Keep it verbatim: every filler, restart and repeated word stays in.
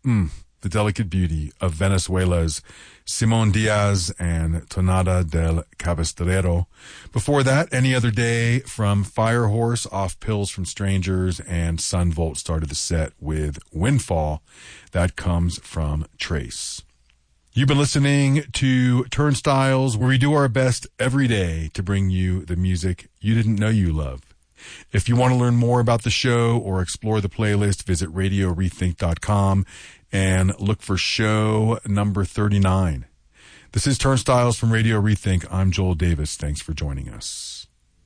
Mm, the delicate beauty of Venezuela's Simón Diaz and Tonada del Cabestrero. Before that, Any Other Day from Firehorse off Pills from Strangers, and Sunvolt started the set with Windfall. That comes from Trace. You've been listening to Turnstiles, where we do our best every day to bring you the music you didn't know you love. If you want to learn more about the show or explore the playlist, visit radio rethink dot com and look for show number thirty-nine. This is Turnstiles from Radio Rethink. I'm Joel Davis. Thanks for joining us.